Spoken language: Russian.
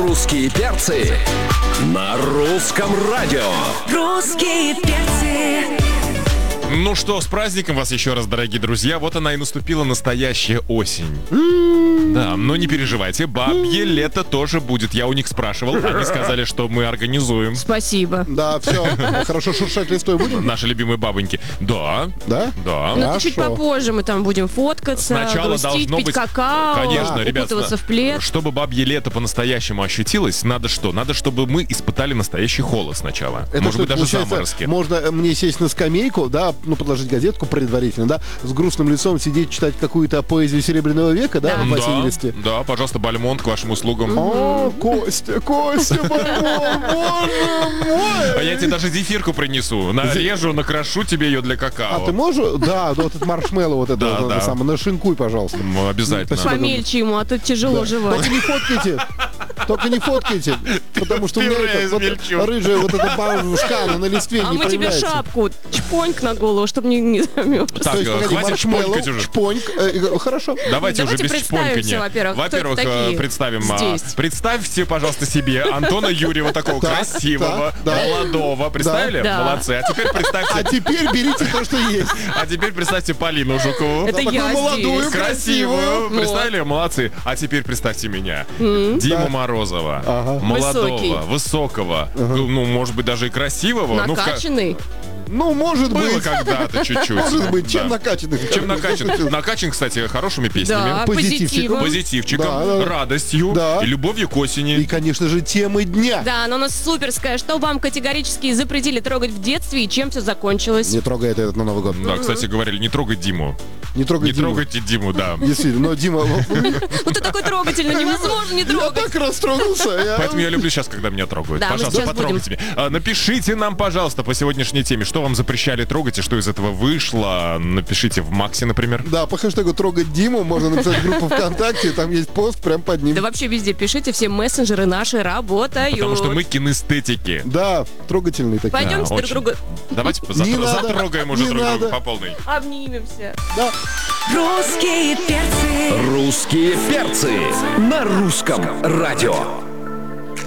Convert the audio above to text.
Русские перцы на русском радио. Русские перцы. Ну что, с праздником вас еще раз, дорогие друзья. Вот она и наступила настоящая осень. Да, но не переживайте, бабье лето тоже будет. Я у них спрашивал, они сказали, что мы организуем. Спасибо. Да, все. Хорошо шуршать листой будем? Наши любимые бабоньки. Да, Да? да. Но это чуть Хорошо. попозже мы там будем фоткаться, Сначала грустить, должно пить быть... какао, Конечно, ребят, укутываться в плед. чтобы бабье лето по-настоящему ощутилось, надо что? Надо, чтобы мы испытали настоящий холод сначала. Это Может что, быть, даже получается, заморозки. можно мне сесть на скамейку, да, ну, подложить газетку предварительно, да, с грустным лицом сидеть, читать какую-то поэзию Серебряного века, да, в осеннем листе. Да, пожалуйста, Бальмонт к вашим услугам. О, Костя, Бальмон, боже мой! А я тебе даже зефирку принесу. Нарежу, накрошу тебе ее для какао. А ты можешь? Да, вот этот маршмеллоу вот это, Да, вот да. это самое, нашинкуй, пожалуйста. Обязательно. Спасибо. Помельче ему, а то тяжело жевать. Только не фоткайте. Только не фоткайте, потому что у меня Пюре это, вот, измельчу. рыжая вот эта бабушка, она на листве А не мы тебе проявляется. шапку чпоньк на голову, чтобы не замерз. Так, То есть, погоди, хватит маршмеллоу, шпонькать уже. шпоньк, хорошо. Давайте уже Давайте без представимся, шпонькания. во-первых, кто Во-первых, такие представим. здесь. Представьте, пожалуйста, себе Антона Юрьева, такого Так, красивого, так, да. молодого. Представили? Да. Молодцы. А теперь А представьте. теперь берите то, что есть. А теперь представьте Полину Жукову. Это такую я молодую, здесь. Красивую. Вот. Представили? Молодцы. А теперь представьте меня. Диму Морозова. Ага. Молодого, Высокий. высокого. Ну, может быть, даже и красивого. Ну, Накачанный. Ну, может было быть. когда-то чуть-чуть. Может быть, чем Да. накачанных. Чем накачан? Накачан, кстати, хорошими песнями. Да, Позитивчиком. позитивом. Позитивчиком, Да, да. радостью Да. и любовью к осени. И, конечно же, темы дня. Да, но у нас суперская. Что вам категорически запретили трогать в детстве и чем все закончилось? Не трогай это на Новый год. Да, кстати, говорили, не трогай Диму. Не трогай Не Диму. трогайте Диму, да. Действительно, но Дима, Ну ты такой трогательный, невозможно не я трогать. так растрогался. Поэтому я люблю сейчас, когда меня трогают. Да, мы Пожалуйста, сейчас потрогайте меня. Напишите нам, пожалуйста, по сегодняшней теме, что вам запрещали трогать и что из этого вышло. Напишите в Максе, например. Да, по хэштегу «Трогать Диму» можно написать в группу ВКонтакте, там есть пост прям под ним. Да вообще везде пишите, все мессенджеры наши работают. Потому что мы кинестетики. Да, трогательные такие. Пойдемте друг очень. друга Давайте Не надо, затрогаем уже не друг друга надо. по полной. обнимемся. Да. Русские перцы. Русские перцы на русском радио.